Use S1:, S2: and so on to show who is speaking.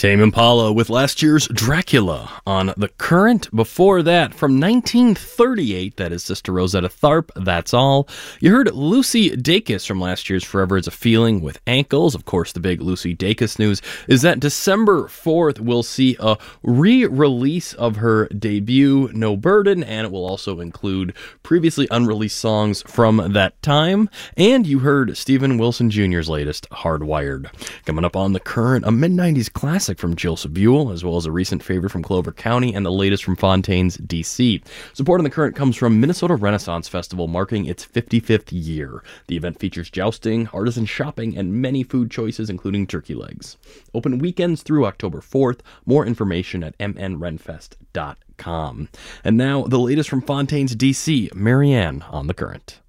S1: Tame Impala with last year's Dracula on The Current. Before that, from 1938, that is Sister Rosetta Tharpe, That's All. You heard Lucy Dacus from last year's Forever Is a Feeling with Ankles. Of course, the big Lucy Dacus news is that December 4th we'll see a re-release of her debut, No Burden, and it will also include previously unreleased songs from that time. And you heard Steven Wilson Jr.'s latest, Hardwired. Coming up on The Current, a mid-90s classic from Joseph Buell, as well as a recent favorite from Clover County and the latest from Fontaines, D.C. Support on The Current comes from Minnesota Renaissance Festival, marking its 55th year. The event features jousting, artisan shopping, and many food choices, including turkey legs. Open weekends through October 4th. More information at mnrenfest.com. And now, the latest from Fontaines, D.C., Marianne on The Current.